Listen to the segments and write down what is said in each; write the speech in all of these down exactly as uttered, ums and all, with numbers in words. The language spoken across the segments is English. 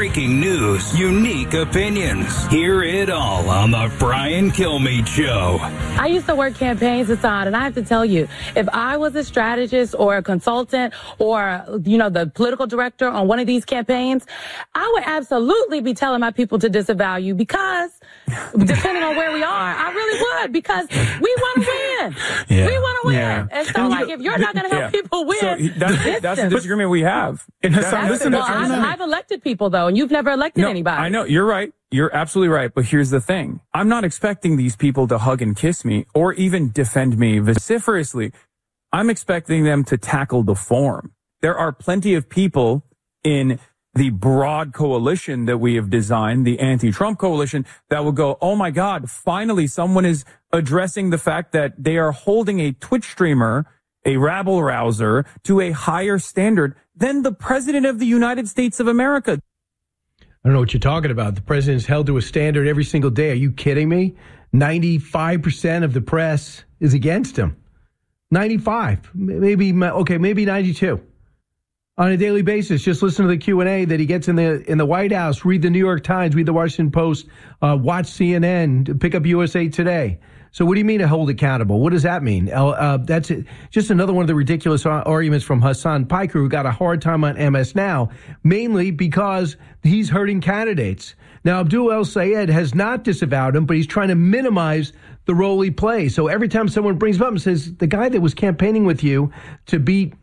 breaking news, unique opinions. Hear it all on the Brian Kilmeade Show. I used to work campaigns, Hassan, and I have to tell you, if I was a strategist or a consultant or, you know, the political director on one of these campaigns, I would absolutely be telling my people to disavow you because, depending on where we are, I really would, because we want to win. Yeah. We want to win. Yeah. And so, like, if you're not going to help Yeah. people win, So that's, that's the disagreement we have. And Hassan, That's- listen, well, that's I've, I've elected people, though, and you've never elected no, anybody. I know, you're right. You're absolutely right. But here's the thing. I'm not expecting these people to hug and kiss me or even defend me vociferously. I'm expecting them to tackle the form. There are plenty of people in the broad coalition that we have designed, the anti-Trump coalition, that will go, oh my God, finally someone is addressing the fact that they are holding a Twitch streamer, a rabble rouser, to a higher standard than the president of the United States of America. I don't know what you're talking about. The president's held to a standard every single day. Are you kidding me? ninety-five percent of the press is against him. ninety-five, maybe, okay, maybe ninety-two. On a daily basis, just listen to the Q and A that he gets in the in the White House, read the New York Times, read the Washington Post, uh, watch C N N, pick up U S A Today. So what do you mean to hold accountable? What does that mean? Uh, that's it. Just another one of the ridiculous arguments from Hassan Piker, who got a hard time on M S Now, mainly because he's hurting candidates. Now, Abdul El-Sayed has not disavowed him, but he's trying to minimize the role he plays. So every time someone brings him up and says, the guy that was campaigning with you to beat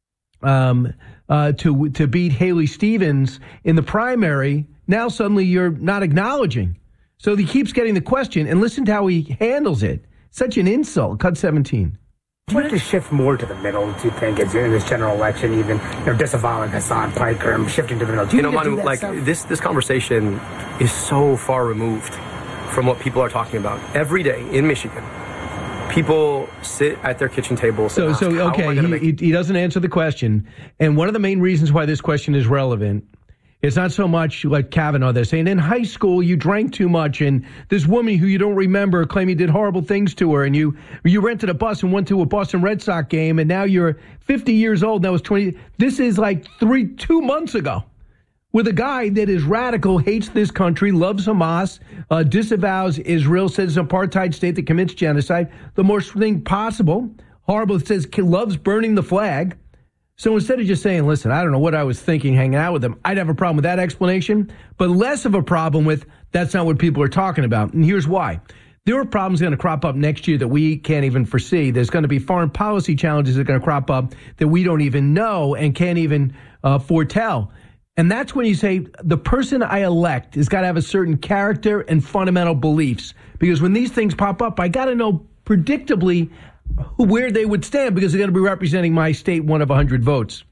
um, uh, to to beat Haley Stevens in the primary, now suddenly you're not acknowledging. So he keeps getting the question, and listen to how he handles it. Such an insult. Cut seventeen. Do you have to shift more to the middle, do you think, as in this general election, even, you know, disavowing Hassan Piker and shifting to the middle? Do you, you know, Manu, like, stuff? this this conversation is so far removed from what people are talking about. Every day in Michigan, people sit at their kitchen tables. So, and ask, so how okay, am I gonna he, make- he doesn't answer the question. And one of the main reasons why this question is relevant, it's not so much like Kavanaugh. They're saying in high school you drank too much, and this woman who you don't remember claimed you did horrible things to her, and you you rented a bus and went to a Boston Red Sox game, and now you're fifty years old. That was twenty. This is like three, two months ago, with a guy that is radical, hates this country, loves Hamas, uh, disavows Israel, says it's an apartheid state that commits genocide, the worst thing possible. Horrible. It says loves burning the flag. So instead of just saying, listen, I don't know what I was thinking hanging out with them, I'd have a problem with that explanation, but less of a problem with that's not what people are talking about. And here's why. There are problems going to crop up next year that we can't even foresee. There's going to be foreign policy challenges that are going to crop up that we don't even know and can't even uh, foretell. And that's when you say the person I elect has got to have a certain character and fundamental beliefs. Because when these things pop up, I got to know predictably where they would stand, because they're going to be representing my state, one of one hundred votes.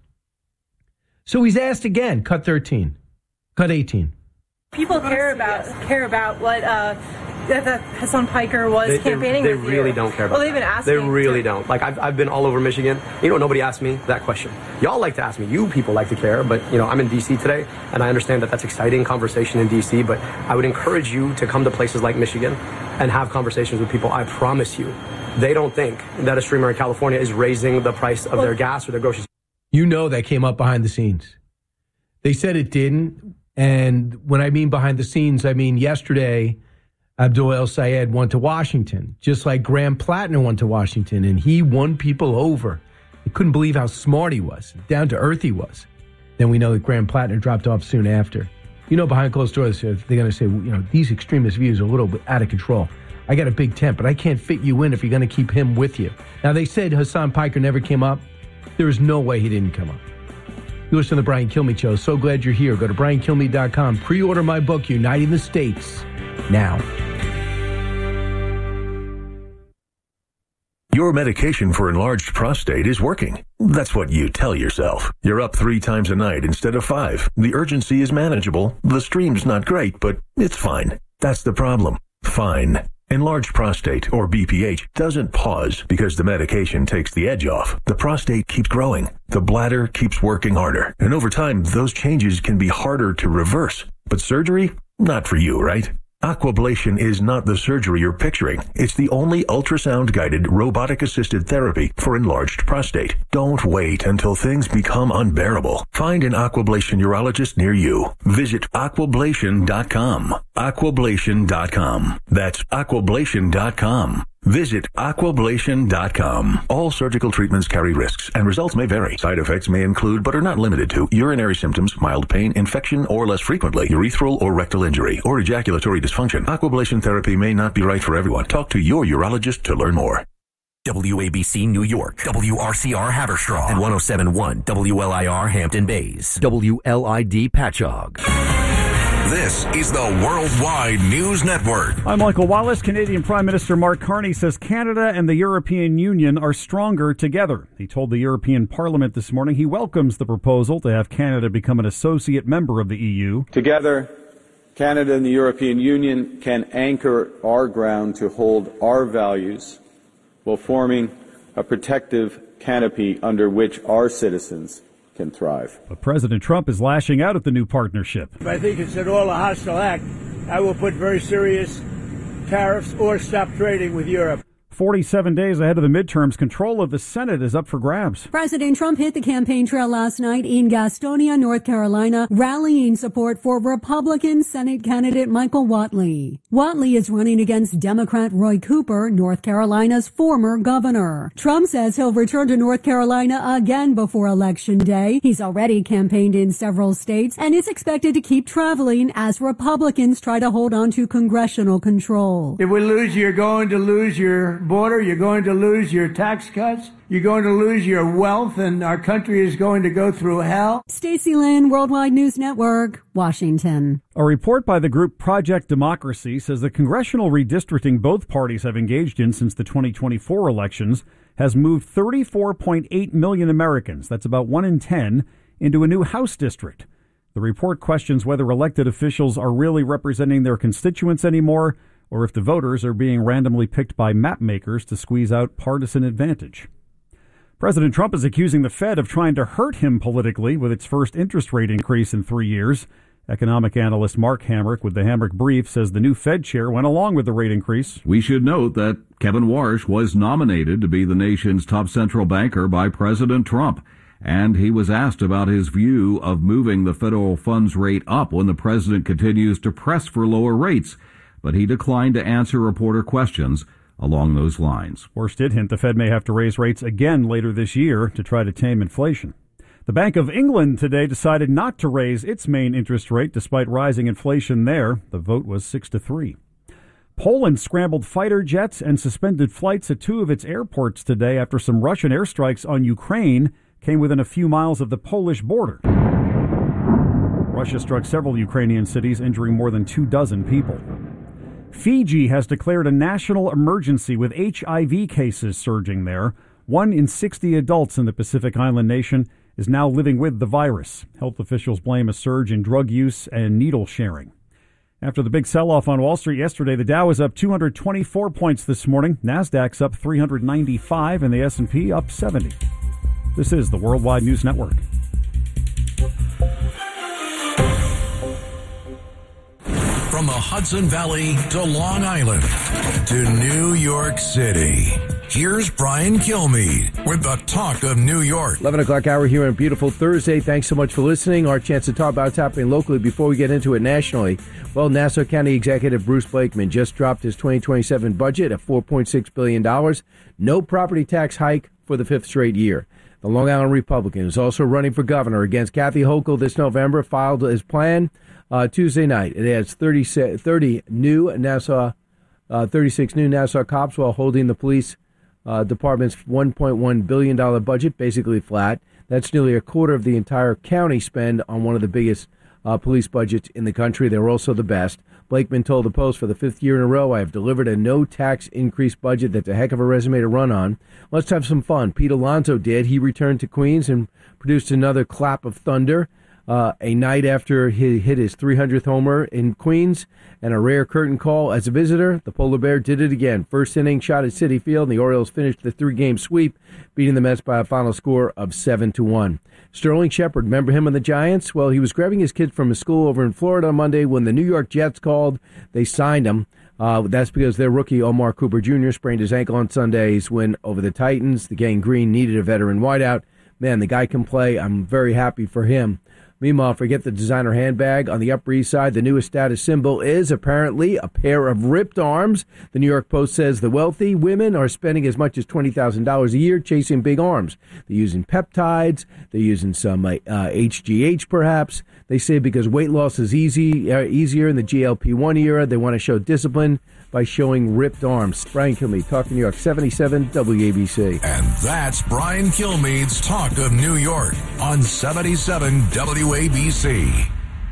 So he's asked again, cut thirteen, cut eighteen. People care about care about what uh, that Hassan Piker was They, campaigning they, they with you. really don't care about Well, they've been that. asking. They really to, don't. Like, I've, I've been all over Michigan. You know, nobody asked me that question. Y'all like to ask me. You people like to care. But, you know, I'm in D C today, and I understand that that's exciting conversation in D C, but I would encourage you to come to places like Michigan and have conversations with people. I promise you, they don't think that a streamer in California is raising the price of well, their gas or their groceries. You know that came up behind the scenes. They said it didn't. And when I mean behind the scenes, I mean yesterday, Abdul El-Sayed went to Washington, just like Graham Plattner went to Washington, and he won people over. They couldn't believe how smart he was, down to earth he was. Then we know that Graham Plattner dropped off soon after. You know, behind closed doors, they're going to say, you know, these extremist views are a little bit out of control. I got a big tent, but I can't fit you in if you're going to keep him with you. Now, they said Hassan Piker never came up. There is no way he didn't come up. You listen to the Brian Kilmeade Show. So glad you're here. Go to brian kilmeade dot com. Pre-order my book, Uniting the States, now. Your medication for enlarged prostate is working. That's what you tell yourself. You're up three times a night instead of five. The urgency is manageable. The stream's not great, but it's fine. That's the problem. Fine. Enlarged prostate, or B P H, doesn't pause because the medication takes the edge off. The prostate keeps growing. The bladder keeps working harder. And over time, those changes can be harder to reverse. But surgery? Not for you, right? Aquablation is not the surgery you're picturing. It's the only ultrasound-guided, robotic-assisted therapy for enlarged prostate. Don't wait until things become unbearable. Find an Aquablation urologist near you. Visit aquablation dot com. aquablation dot com. That's aquablation dot com. Visit aquablation dot com. All surgical treatments carry risks, and results may vary. Side effects may include, but are not limited to, urinary symptoms, mild pain, infection, or less frequently, urethral or rectal injury, or ejaculatory dysfunction. Aquablation therapy may not be right for everyone. Talk to your urologist to learn more. W A B C New York, W R C R Haverstraw, and one oh seven point one W L I R Hampton Bays, W L I D Patchogue. This is the Worldwide News Network. I'm Michael Wallace. Canadian Prime Minister Mark Carney says Canada and the European Union are stronger together. He told the European Parliament this morning he welcomes the proposal to have Canada become an associate member of the E U. Together, Canada and the European Union can anchor our ground to hold our values while forming a protective canopy under which our citizens can thrive. But President Trump is lashing out at the new partnership. If I think it's at all a hostile act, I will put very serious tariffs or stop trading with Europe. forty-seven days ahead of the midterms, control of the Senate is up for grabs. President Trump hit the campaign trail last night in Gastonia, North Carolina, rallying support for Republican Senate candidate Michael Whatley. Whatley is running against Democrat Roy Cooper, North Carolina's former governor. Trump says he'll return to North Carolina again before Election Day. He's already campaigned in several states and is expected to keep traveling as Republicans try to hold on to congressional control. If we lose, you're going to lose your border, you're going to lose your tax cuts, you're going to lose your wealth, and our country is going to go through hell. Stacey Lynn, Worldwide News Network, Washington. A report by the group Project Democracy says the congressional redistricting both parties have engaged in since the twenty twenty-four elections has moved thirty-four point eight million Americans, that's about one in ten, into a new House district. The report questions whether elected officials are really representing their constituents anymore, or if the voters are being randomly picked by map makers to squeeze out partisan advantage. President Trump is accusing the Fed of trying to hurt him politically with its first interest rate increase in three years. Economic analyst Mark Hamrick with the Hamrick Brief says the new Fed chair went along with the rate increase. We should note that Kevin Warsh was nominated to be the nation's top central banker by President Trump, and he was asked about his view of moving the federal funds rate up when the president continues to press for lower rates. But he declined to answer reporter questions along those lines. Warsh did hint the Fed may have to raise rates again later this year to try to tame inflation. The Bank of England today decided not to raise its main interest rate despite rising inflation there. The vote was six to three. Poland scrambled fighter jets and suspended flights at two of its airports today after some Russian airstrikes on Ukraine came within a few miles of the Polish border. Russia struck several Ukrainian cities, injuring more than two dozen people. Fiji has declared a national emergency with H I V cases surging there. One in sixty adults in the Pacific Island nation is now living with the virus. Health officials blame a surge in drug use and needle sharing. After the big sell-off on Wall Street yesterday, the Dow is up two hundred twenty-four points this morning. NASDAQ's up three hundred ninety-five and the S and P up seventy. This is the Worldwide News Network. From the Hudson Valley to Long Island to New York City, here's Brian Kilmeade with the Talk of New York. eleven o'clock hour here on a beautiful Thursday. Thanks so much for listening. Our chance to talk about what's happening locally before we get into it nationally. Well, Nassau County Executive Bruce Blakeman just dropped his twenty twenty-seven budget at four point six billion dollars. No property tax hike for the fifth straight year. The Long Island Republican is also running for governor against Kathy Hochul this November, filed his plan uh, Tuesday night. It adds thirty, thirty new Nassau, uh, thirty-six new Nassau cops while holding the police uh, department's one point one billion dollars budget basically flat. That's nearly a quarter of the entire county spend on one of the biggest uh, police budgets in the country. They're also the best. Blakeman told the Post, for the fifth year in a row, I have delivered a no-tax increase budget. That's a heck of a resume to run on. Let's have some fun. Pete Alonso did. He returned to Queens and produced another clap of thunder. Uh, a night after he hit his three hundredth homer in Queens and a rare curtain call as a visitor, the Polar Bear did it again. First inning shot at Citi Field, and the Orioles finished the three-game sweep, beating the Mets by a final score of seven to one. Sterling Shepard, remember him on the Giants? Well, he was grabbing his kids from his school over in Florida on Monday when the New York Jets called. They signed him. Uh, that's because their rookie, Omar Cooper Junior, sprained his ankle on Sunday's win over the Titans. The Gang Green needed a veteran wideout. Man, the guy can play. I'm very happy for him. Meanwhile, forget the designer handbag. On the Upper East Side, the newest status symbol is apparently a pair of ripped arms. The New York Post says the wealthy women are spending as much as twenty thousand dollars a year chasing big arms. They're using peptides. They're using some uh, H G H, perhaps. They say because weight loss is easy, uh, easier in the G L P one era, they want to show discipline by showing ripped arms. Brian Kilmeade, Talk New York, seventy-seven W A B C. And that's Brian Kilmeade's Talk of New York on seventy-seven W A B C.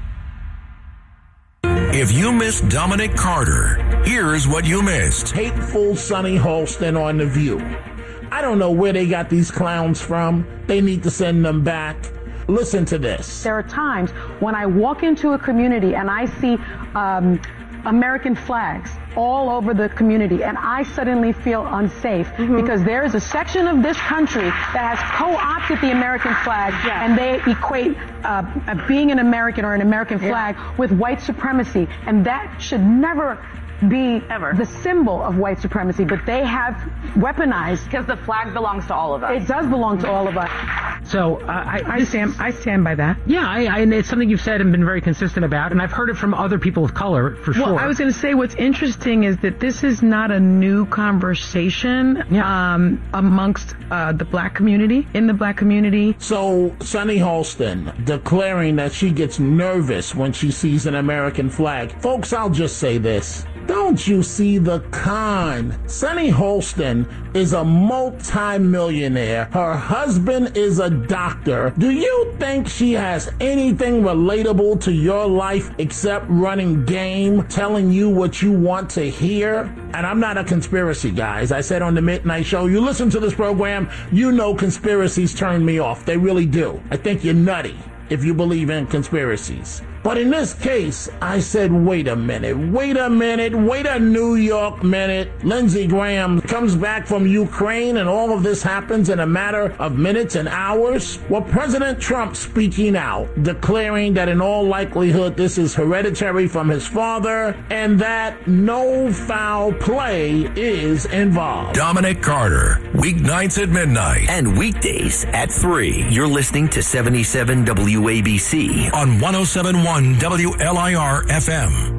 If you missed Dominic Carter, here's what you missed. Hateful Sonny Holston on The View. I don't know where they got these clowns from. They need to send them back. Listen to this. There are times when I walk into a community and I see um, American flags all over the community, and I suddenly feel unsafe mm-hmm. because there is a section of this country that has co-opted the American flag, yeah. and they equate uh, being an American or an American flag yeah. with white supremacy, and that should never be ever the symbol of white supremacy, but they have weaponized because the flag belongs to all of us. It does belong to all of us. So uh, I, I stand I stand by that. Yeah, I, I, and it's something you've said and been very consistent about, and I've heard it from other people of color for sure. Well, I was going to say what's interesting is that this is not a new conversation yeah. um, amongst uh, the black community, in the black community. So Sonny Holston declaring that she gets nervous when she sees an American flag. Folks, I'll just say this. Don't you see the con? Sonny Holston is a multi-millionaire. Her husband is a doctor. Do you think she has anything relatable to your life except running game, telling you what you want to hear? And I'm not a conspiracy guy. As I said on the Midnight Show, you listen to this program, you know conspiracies turn me off. They really do. I think you're nutty if you believe in conspiracies. But in this case, I said, wait a minute, wait a minute, wait a New York minute. Lindsey Graham comes back from Ukraine and all of this happens in a matter of minutes and hours. Well, President Trump speaking out, declaring that in all likelihood this is hereditary from his father and that no foul play is involved. Dominic Carter, weeknights at midnight. And weekdays at three. You're listening to seventy-seven W A B C on one oh seven point one W L I R F M.